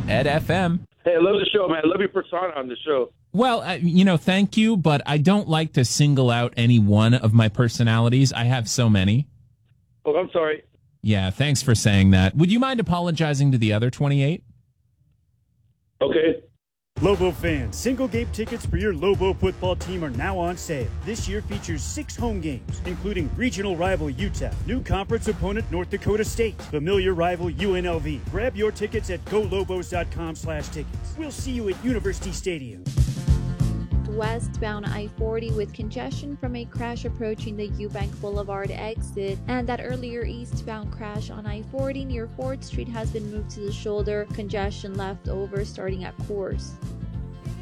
Ed FM. Hey, I love the show, man. I love your persona on the show. Well, thank you, but I don't like to single out any one of my personalities. I have so many. Oh, I'm sorry. Yeah, thanks for saying that. Would you mind apologizing to the other 28? Okay. Lobo fans, single-game tickets for your Lobo football team are now on sale. This year features 6 home games, including regional rival UTEP, new conference opponent North Dakota State, familiar rival UNLV. Grab your tickets at golobos.com/tickets. We'll see you at University Stadium. Westbound I-40 with congestion from a crash approaching the Eubank Boulevard exit, and that earlier eastbound crash on I-40 near Ford Street has been moved to the shoulder. Congestion left over starting at Coors.